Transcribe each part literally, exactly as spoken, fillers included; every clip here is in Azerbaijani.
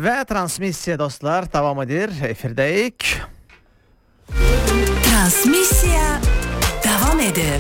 ve transmisiya dostlar devam edir. Efirdeyik. Transmisiya devam edir.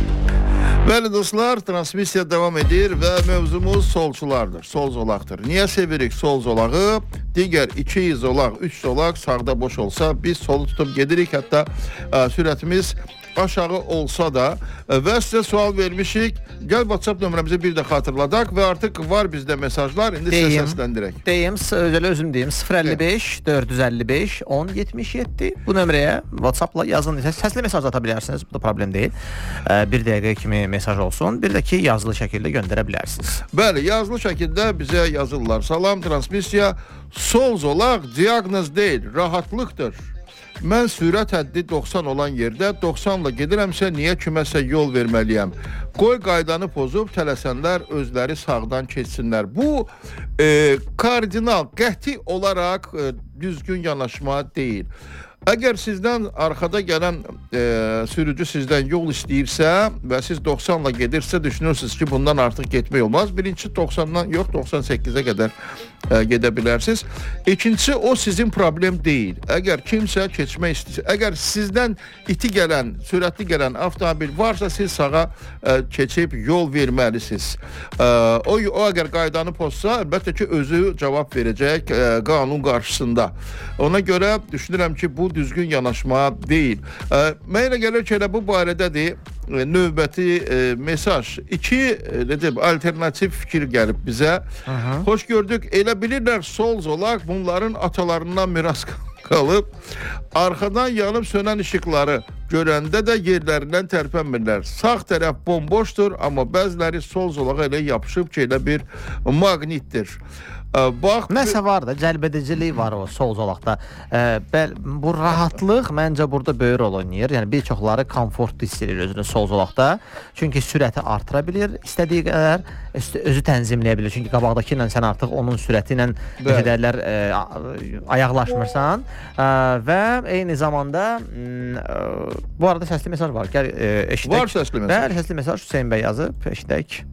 Bəli dostlar, transmisiya devam edir və mövzumuz solçulardır, sol zolaqdır. Niyə sevirik sol zolağı? Digər iki zolaq, üç zolaq sağda boş olsa biz solu tutub gedirik, hətta ə, sürətimiz aşağı olsa da və sizə sual vermişik. Gəl WhatsApp nömrəmizi bir də xatırladaq və artıq var bizdə mesajlar. İndi sizə səsləndirək. Deyim, özələ özüm deyim. sıfır əlli beş dörd yüz əlli beş on yetmiş yeddi. Bu nömrəyə WhatsAppla yazın. Səsli mesaj ata bilərsiniz. Bu da problem deyil. Bir dəqiqə kimi mesaj olsun. Bir də ki, yazılı şəkildə göndərə bilərsiniz. Bəli, yazılı şəkildə bizə yazırlar. Salam, transmisiya sol zolaq diaqnoz deyil, rahatlıqdır. Mən sürət həddi doxsan olan yerdə doxsanla gedirəmsə, niyə kiməsə yol verməliyəm? Qoy qaydanı pozub, tələsənlər özləri sağdan keçsinlər. Bu, e, kardinal, qəti olaraq e, düzgün yanaşma deyil. Əgər sizdən arxada gələn e, sürücü sizdən yol istəyirsə və siz doxsanla gedirsə, düşünürsünüz ki, bundan artıq getmək olmaz. Birinci doxsandan yox, doxsan səkkizə qədər e, gedə bilərsiniz. İkincisi, o sizin problem deyil. Əgər kimsə keçmək istəyirsə, əgər sizdən iti gələn, sürətli gələn avtomobil varsa, siz sağa e, keçib yol verməlisiniz. E, o, o əgər qaydanı pozsa, əlbəttə ki, özü cavab verəcək e, qanun qarşısında. Ona görə düşünürəm ki, bu düzgün yanaşma deyil. E, mənə gəlir ki, elə bu barədədir e, növbəti e, mesaj. İki e, necə, alternativ fikir gəlib bizə. Aha. Xoş gördük. Elə bilirlər sol zolaq bunların atalarından miras qalıb. Arxadan yanıb sönən işıqları görəndə də yerlərindən tərpənmirlər. Sağ tərəf bomboşdur, amma bəziləri sol zolağa elə yapışıb ki, elə bir maqnitdir. Bax, nəsə var da, cəlbedicilik var o sol zolaqda. Bəl, bu rahatlıq məncə burada böyük rol oynayır. Yəni bir çoxları komfortlu hiss edir özünü sol zolaqda. Çünki sürəti artıra bilir, istədiyi qədər özü tənzimləyə bilir. Çünki qabaqdakı ilə sən artıq onun sürəti ilə edərlər ayaqlaşmırsan və eyni zamanda bu arada səsli mesaj var. Gəl eşidək. Var səsli mesaj. Bəli, səsli mesaj Hüseyn bəy yazıb, eşidək.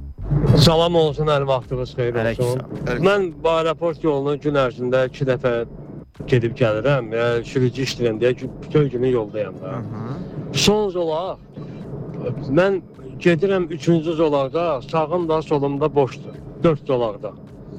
Salam olsun, əl vaxtınız xeyir olsun. Mən bu aeroport yolunu gün ərzində iki dəfə gedib gəlirəm. Yəni, sürücü işləyirəm deyə bütün günü yoldayam da. Sol zolaq, mən gedirəm üçüncü zolaqda, sağım da solumda boşdur. Dörd zolaqda.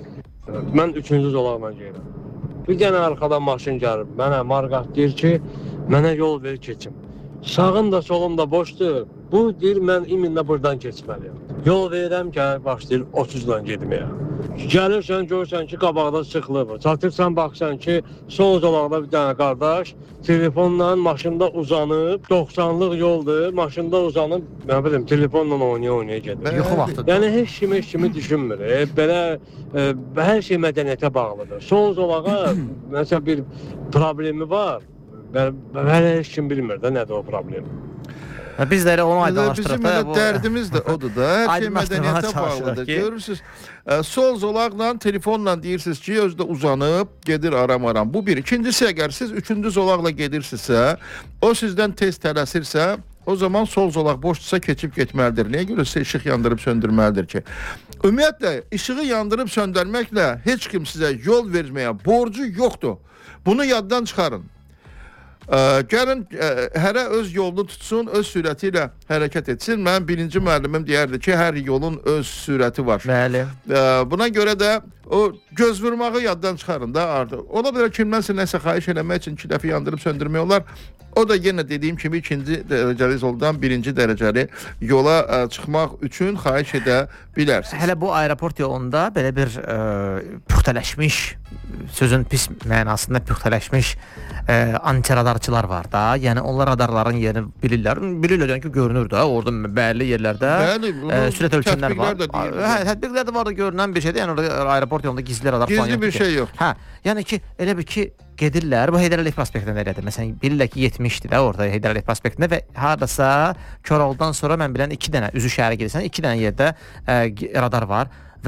Mən üçüncü zolaqla gedirəm. Bir dənə arxadan maşın gəlib, mənə marqat deyir ki, mənə yol ver keçim. Sağım da solum da boşdur. Bu deyir, mən iminlə buradan keçməliyəm. Yol verirəm ki, başlayır otuzla getməyə. Gəlirsən, görürsən ki, qabaqda sıxılıb. Çatırsan, baxsan ki, sol zolaqda bir dənə qardaş telefonla maşında uzanıb, doxsanlıq yoldur, maşında uzanıb, nə bilim, telefonla oynaya-oynaya gedir. Yoxu vaxtıdır. Yəni, heç kimi, heç kimi düşünmür. E, belə, e, hər şey mədəniyyətə bağlıdır. Sol zolağa, məsələn, bir problemi var. Hələ heç kim bilmir də nədir o problem. Biz də elə onu aydınlaşdıraq da. Bizim dərdimiz də odur da. Hər şey mədəniyyətə bağlıdır. Görürsünüz, sol zolaqla, telefonla deyirsiniz ki, özdə uzanıb, gedir aram-aram. Bu bir. İkincisi, əgər siz üçüncü zolaqla gedirsinizsə, o sizdən tez tələsirsə, o zaman sol zolaq boşdursa keçib getməlidir. Niyə görə sizə işıq yandırıb söndürməlidir ki? Ümumiyyətlə, işığı yandırıb söndürməklə heç kim sizə yol verməyə borcu yoxdur. Bunu yaddan çıxarın. Ə, gəlin, ə, hərə öz yolunu tutsun, öz sürəti ilə hərəkət etsin. Mənim birinci müəllimim deyərdi ki, hər yolun öz sürəti var. Bəli. Ə, buna görə də o göz vurmağı yaddan çıxarın da artıq. Ona belə kimdənsə nəsə xahiş eləmək üçün iki dəfə yandırıb söndürmək olar. O da yenə dediyim kimi ikinci dərəcəli yoldan birinci dərəcəli yola ə, çıxmaq üçün xahiş edə bilərsiniz. Hələ bu aeroport yolunda belə bir ə, püxtələşmiş, sözün pis mənasında püxtələşmiş ə, antiradarçılar var da. Yəni onlar radarların yerini bilirlər. Bilirlər yəni ki, görünür də orada bəlli yerlərdə Bəli, ə, sürət ölçənlər var. Hə, tətbiqlər də var da görünən bir şeydir. Yəni orada aeroport yolunda gizli radar falan yoxdur. Gizli bir şey yox. Hə, yəni ki, elə bir ki gedirlər. Bu Heydər Əliyev prospektində elədir. Məsələn, bilirlər ki, yetmişdir də orada Heydər Əliyev prospektində və hardasa Koroğludan sonra mən bilən iki dənə üzü şəhərə gedirsən, iki dənə yerdə ə, radar var və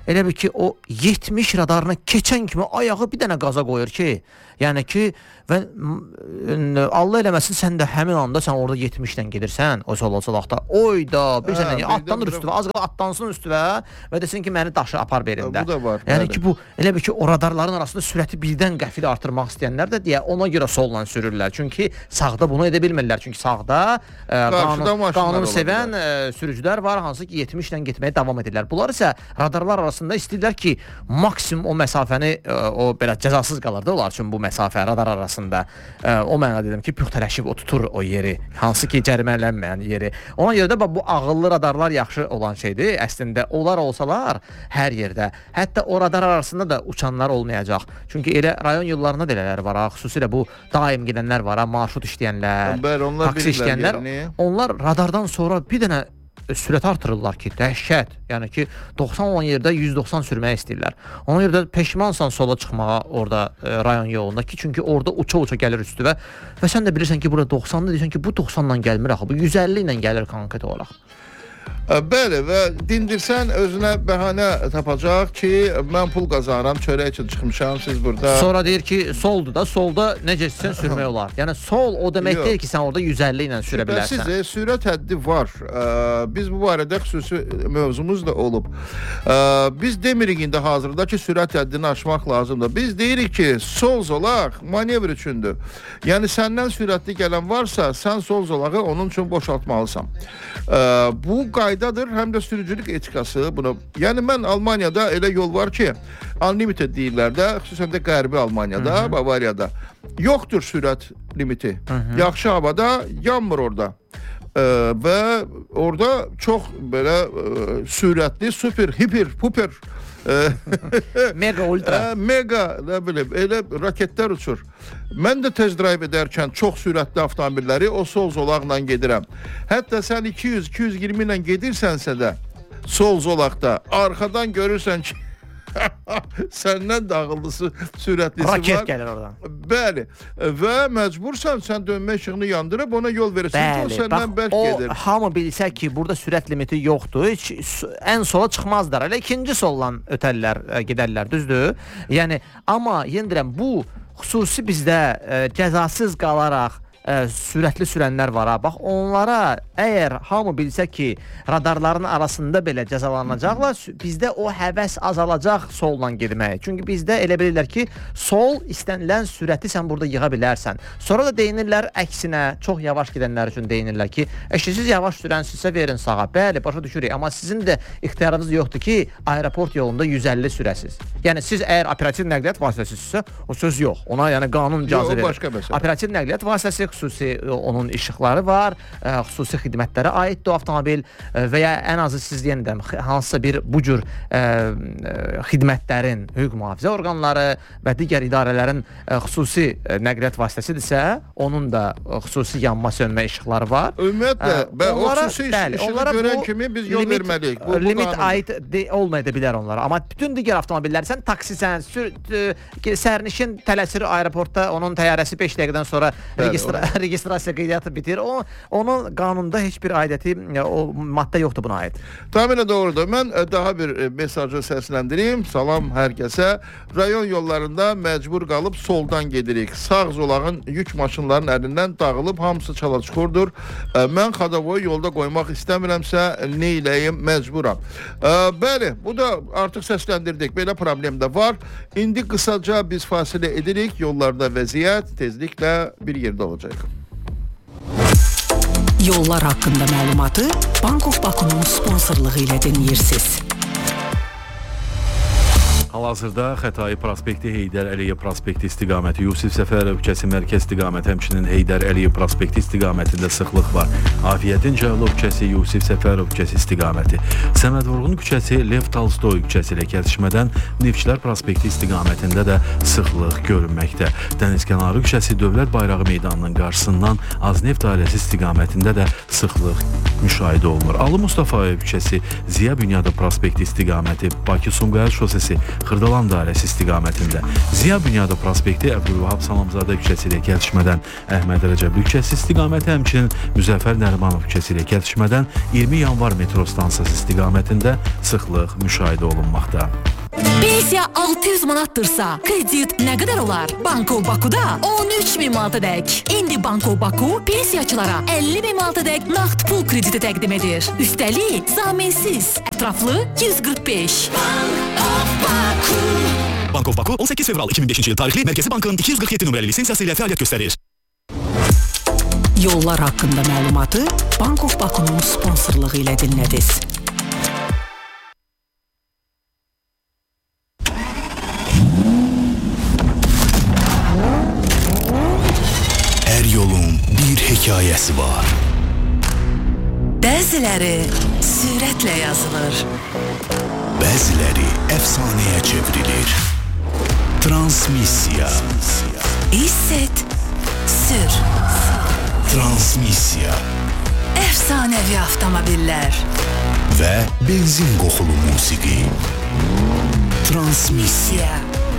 elə bil ki o yetmiş radarına keçən kimi ayağı bir dənə qaza qoyur ki, yəni ki və Allah eləməsin sən də həmin anda sən orada yetmişlə gedirsən o solacaqda. Oy da, bir sənə atlanır üstüvə, az qala atlansın üstüvə və desin ki məni daşı apar belində. Bu da var. Yəni bəli. Ki bu elə bil ki o radarların arasında sürəti birdən qəfil artırmaq istəyənlər də deyə ona görə solla sürürlər. Çünki sağda bunu edə bilmirlər. Çünki sağda e, qanun, qanun sevən e, sürücülər var hansı ki yetmişlə getməyə davam edirlər. Bunlar isə radarlar arasında istəyirlər ki maksimum o məsafəni e, o belə cəzasız qalır da onlar üçün bu məsafə radar arasında. E, o mənada dedim ki püxtələşib o tutur o yeri. Hansı ki cərimələnməyən yeri. Ona görə də bu ağıllı radarlar yaxşı olan şeydir. Əslində onlar olsalar hər yerdə. Hətta o radar arasında da uçanlar olmayacaq. Çünki elə rayon yollarında da elələr var. Xüsusilə bu daim gedənlər var, marşrut işləyənlər, Bəli, onlar taksi işləyənlər. Yerini. Onlar radardan sonra bir dənə sürət artırırlar ki, dəhşət. Yəni ki doxsan olan yerdə yüz doxsan sürməyə istəyirlər. Ona görə də peşmansan sola çıxmağa orada e, rayon yolunda ki, çünki orada uça-uça gəlir üstüvə və sən də bilirsən ki, burada doxsanla deyirsən ki, bu doxsanla gəlmir axı. Bu yüz əlli ilə gəlir konkret olaraq. Bəli və dindirsən özünə bəhanə tapacaq ki, mən pul qazanıram, çörək üçün çıxmışam, siz burada. Sonra deyir ki, soldur da, solda necə istəyirsən sürmək olar. Yəni sol o demək Yox. deyil ki, sən orada yüz əlli ilə sürə bilərsən. Sizə sürət həddi var. Biz bu barədə xüsusi mövzumuz da olub. Biz demirik indi hazırda ki, sürət həddini aşmaq lazımdır. Biz deyirik ki, sol zolaq manevr üçündür. Yəni səndən sürətli gələn varsa, sən sol zolağı onun üçün boşaltmalısan. Bu qaydadır, həm də sürücülük etikası bunu. Yəni mən Almaniyada elə yol var ki, unlimited deyirlər də, xüsusən də Qərbi Almaniyada, Hı -hı. Bavariyada. Yoxdur sürət limiti. Hı -hı. Yaxşı havada yanmır orada. Ee, və orada çox belə e, sürətli, super, hiper, puper mega ultra mega nə bilim elə raketlər uçur. Mən də test drive edərkən çox sürətli avtomobilləri o sol zolaqla gedirəm. Hətta sən iki yüz iki yüz iyirmi ilə gedirsənsə də sol zolaqda arxadan görürsən ki səndən də ağıllısı, sürətlisi Raket var. Raket gəlir oradan. Bəli. Və məcbursan sən dönmə işığını yandırıb ona yol verirsən ki, o səndən bərk gedir. O hamı bilsə ki, burada sürət limiti yoxdur. Heç ən sola çıxmazlar. Elə ikinci sollan ötərlər, gedərlər, düzdür? Yəni amma yenə deyirəm, bu xüsusi bizdə ə, cəzasız qalaraq ə, sürətli sürənlər var ha. Bax onlara əgər hamı bilsə ki, radarların arasında belə cəzalanacaqlar, bizdə o həvəs azalacaq solla getməyə. Çünki bizdə elə bilirlər ki, sol istənilən sürəti sən burada yığa bilərsən. Sonra da deyinirlər əksinə, çox yavaş gedənlər üçün deyinirlər ki, əşi siz yavaş sürənsizsə verin sağa. Bəli, başa düşürük, amma sizin də ixtiyarınız yoxdur ki, aeroport yolunda yüz əlli sürəsiz. Yəni siz əgər operativ nəqliyyat vasitəsizsə, o söz yox. Ona yəni qanun icazə verir. Operativ nəqliyyat vasitəsi xüsusi onun işıqları var, ə, xüsusi xidmətlərə aiddir o avtomobil ə, və ya ən azı siz deyəndə hansısa bir bu cür ə, ə, xidmətlərin hüquq mühafizə orqanları və digər idarələrin ə, xüsusi ə, nəqliyyat vasitəsidirsə, onun da ə, xüsusi yanma sönmə işıqları var. Ümumiyyətlə, ə, onlara, o xüsusi bəli, işığı görən kimi biz yol limit, verməliyik. Bu, limit bu aid olmaya da bilər onlara. Amma bütün digər avtomobillər, sən taksisən, sür, ə, sərnişin tələsir aeroportda, onun təyyarəsi beş dəqiqədən sonra registra registrasiya qeydiyyatı bitir. O, onun qanunda heç bir aidiyyəti, o maddə yoxdur buna aid. Tamamilə doğrudur. Mən daha bir mesajı səsləndireyim. Salam hər kəsə. Rayon yollarında məcbur qalıb soldan gedirik. Sağ zolağın yük maşınlarının əlindən dağılıb, hamısı çala-çuxurdur. Mən xadavoyu yolda qoymaq istəmirəmsə, nə eləyim, məcburam. Bəli, bu da artıq səsləndirdik. Belə problem də var. İndi qısaca biz fasilə edirik. Yollarda vəziyyət tezliklə bir yerdə olacaq. Yollar haqqında məlumatı Bank of Baku'nun sponsorluğu ilə dinləyirsiniz. Hal-hazırda Xətai prospekti, Heydər Əliyev prospekti istiqaməti, Yusif Səfərov küçəsi mərkəz istiqaməti, həmçinin Heydər Əliyev prospekti istiqamətində sıxlıq var. Afiyyətin Cəhlov küçəsi, Yusif Səfərov küçəsi istiqaməti, Səməd Vurğun küçəsi, Lev Tolstoy küçəsi ilə kəsişmədən Neftçilər prospekti istiqamətində də sıxlıq görünməkdə. Dənizkənarı küçəsi Dövlət Bayrağı meydanının qarşısından Azneft dairəsi istiqamətində də sıxlıq müşahidə olunur. Ali Mustafayev küçəsi, Ziya Bünyadov prospekti istiqaməti, Bakı Sumqayıt şosesi, Xırdalan dairəsi istiqamətində, Ziya Bünyadov prospekti Əbdülvahab Salamzadə küçəsi ilə kəsişmədən Əhməd Rəcəbli küçəsi istiqaməti, həmçinin Müzəffər Nərimanov küçəsi ilə kəsişmədən iyirmi yanvar metro stansiyası istiqamətində sıxlıq müşahidə olunmaqda. Pensiya altı yüz manatdırsa, kredit nə qədər olar? Banko Bakuda on üç min manatadək. İndi Banko Baku pensiyaçılara əlli min manatadək nağd pul krediti təqdim edir. Üstəlik, zaminsiz, ətraflı yüz qırx beş. Bank of Baku on səkkiz fevral iki min beşinci il tarixli Mərkəzi Bankın iki yüz qırx yeddi nömrəli lisensiyası ilə fəaliyyət göstərir. Yollar haqqında məlumatı Bank of Baku'nun sponsorluğu ilə dinlədiniz. Hər yolun bir hekayəsi var. Bəziləri sürətlə yazılır. Bəziləri əfsanəyə çevrilir. Transmissiya. Hiss et, sür. Transmissiya. Əfsanəvi avtomobillər. Və benzin qoxulu musiqi. Transmissiya.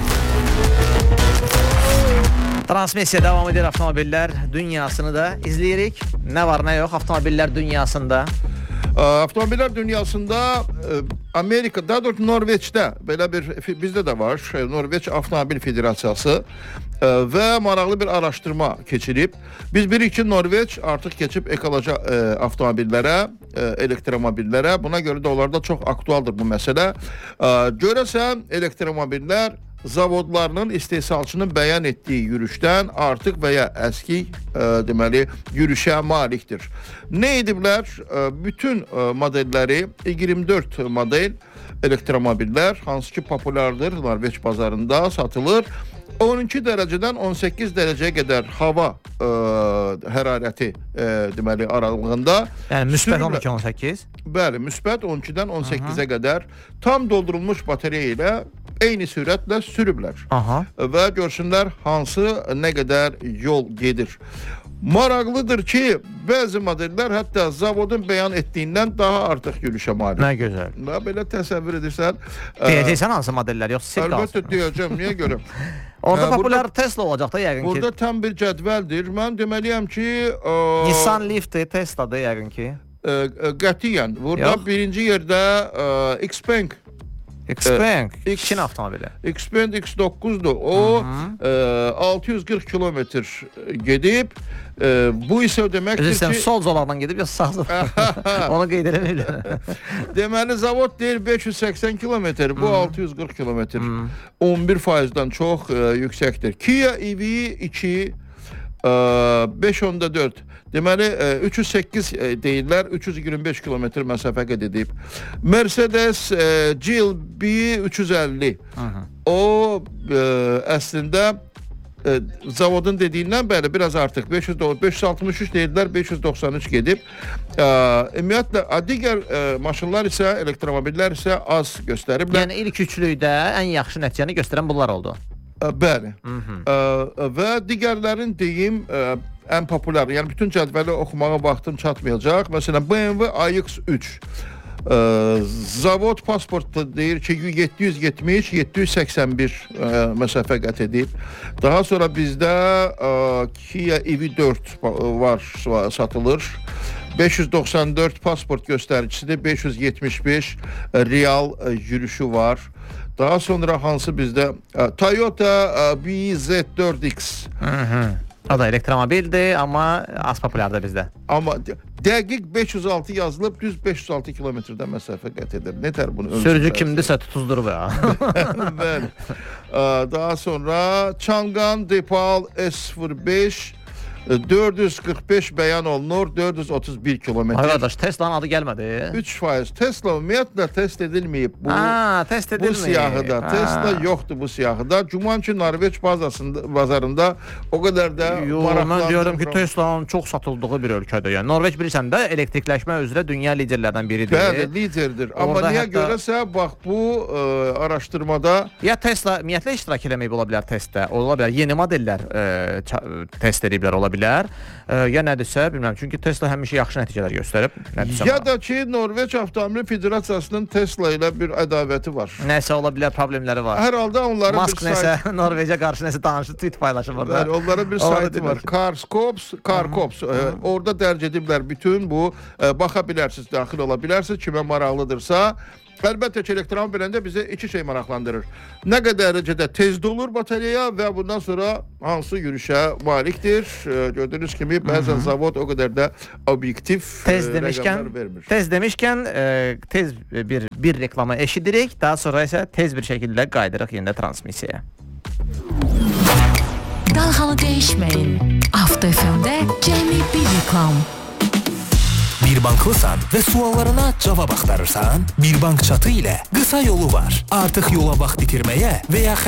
Transmissiya devam edir avtomobillər dünyasını da izləyirik. Nə var, nə yox avtomobillər dünyasında? Avtomobillər dünyasında Amerika, daha doğrusu Norveçdə belə bir, bizdə də var, Norveç Avtomobil Federasiyası və maraqlı bir araşdırma keçirib. Biz bilirik ki, Norveç artıq keçib ekoloji avtomobillərə, elektromobillərə. Buna görə də onlarda çox aktualdır bu məsələ. Görəsən, elektromobillər zavodlarının istehsalçının bəyan etdiyi yürüşdən artıq və ya əski e, deməli yürüşə malikdir. Nə ediblər? E, bütün e, modelləri iyirmi dörd model elektromobillər, hansı ki populyardır, Norveç bazarında satılır. on iki dərəcədən on səkkiz dərəcəyə qədər hava e, hərarəti e, deməli aralığında. Yəni müsbət on iki on səkkiz. Bəli, müsbət on ikidən on səkkizə qədər tam doldurulmuş batareya ilə eyni sürətlə sürüblər. Aha. Və görsünlər hansı nə qədər yol gedir. Maraqlıdır ki, bəzi modellər hətta zavodun bəyan etdiyindən daha artıq yürüşə malik. Nə gözəl. Və belə təsəvvür edirsən. Deyəcəksən hansı modellər, yoxsa sirk qalsın? Əlbəttə deyəcəm, niyə görə? Orada populyar burada, Tesla olacaq da yəqin ki. Burada tam bir cədvəldir. Mən deməliyəm ki... Ə, Nissan Leaf-dir, Tesla'dır yəqin ki. Ə, ə, qətiyyən. Burada Yox. birinci yerdə ə, Xpeng. Xpeng, Çin avtomobili. Xpeng X dokuzdur. O e, altı yüz qırx kilometr gedib. E, bu isə deməkdir Üzürsən, ki... sol zolaqdan gedib ya sağ zolaqdan. Onu qeyd eləməyirlər. Deməli, zavod deyir beş yüz səksən kilometr, bu altı yüz qırx kilometr. on bir faizdən çox e, yüksəkdir. Kia E V iki e, beş nöqtə dörd. Deməli, üç yüz səkkiz deyirlər, üç yüz iyirmi beş kilometr məsafə qət edib. Mercedes G L B üç yüz əlli. O ə, əslində ə, zavodun dediyindən bəli, biraz artıq. beş yüz altmış üç deyirlər, beş yüz doxsan üç gedib. Ə, ümumiyyətlə, digər ə, maşınlar isə, elektromobillər isə az göstəriblər. Yəni, ilk üçlükdə ən yaxşı nəticəni göstərən bunlar oldu. Ə, bəli. Ə, və digərlərin deyim... Ə, ən populyar, yəni bütün cədvəli oxumağa vaxtım çatmayacaq. Məsələn, B M W I X üç. Ə, zavod pasportda deyir ki, yeddi yüz yetmiş yeddi yüz səksən bir ə, məsafə qət edib. Daha sonra bizdə ə, Kia E V dörd var, satılır. beş yüz doxsan dörd pasport göstəricisidir, beş yüz yetmiş beş real ə, yürüşü var. Daha sonra hansı bizdə ə, Toyota ə, B Z dörd X. Hı-hı. O da elektromobildir, amma az populyardır bizdə. Amma dəqiq beş yüz altı yazılıb, düz beş yüz altı kilometrdə məsafə qət edir. Nətər bunu? Sürücü kimdirsə tutuzdurub ya. Bəli. Daha sonra Changan Depal S sıfır beş dörd yüz qırx beş bəyan olunur, dörd yüz otuz bir kilometr. Arkadaş, Tesla'nın adı gəlmədi. üç faiz. Tesla ümumiyyətlə test edilməyib. Bu, ha, test edilməyib. Bu siyahıda. Ha. Tesla yoxdur bu siyahıda. Cuman ki, Norveç bazasında, bazarında o qədər də maraqlandırmır. Mən diyorum ki, Tesla'nın çox satıldığı bir ölkədir. Yəni, Norveç bilirsən də elektrikləşmə üzrə dünya liderlərdən biridir. Bəli, liderdir. Amma orada niyə hətta... görəsə, bax bu ə, araşdırmada... Ya Tesla ümumiyyətlə iştirak eləməyib ola bilər testdə. Ola bilər, yeni modellər ə, test ediblər ola bilər. Ya nədirsə, bilmirəm. Çünki Tesla həmişə yaxşı nəticələr göstərib. Nədirsə ya da ki, Norveç Avtomobil Federasiyasının Tesla ilə bir ədavəti var. Nəsə ola bilər, problemləri var. Hər halda onların Musk bir nəsə, sayt... Norveçə qarşı nəsə danışdı, tweet paylaşıb orada. Yəni, onların bir saytı var. Carscops, Carcops. Orada dərc ediblər bütün bu. E, baxa bilərsiniz, daxil ola bilərsiniz. Kimə maraqlıdırsa. Əlbəttə ki, elektromobil biləndə bizə iki şey maraqlandırır. Nə qədər dərəcədə tez dolur batareya və bundan sonra hansı yürüşə malikdir. E, gördüyünüz kimi bəzən zavod o qədər də obyektiv tez e, demişkən, rəqəmlər vermir. Tez demişkən e, tez bir, bir reklama eşidirik. Daha sonra isə tez bir şəkildə qaydırıq yenə transmisiyaya. Dalğanı dəyişməyin. Avto F M-də cəmi bir reklam. Bir banklısan və suallarına cavab axtarırsan, Bir bank çatı ilə qısa yolu var. Artıq yola vaxt itirməyə və ya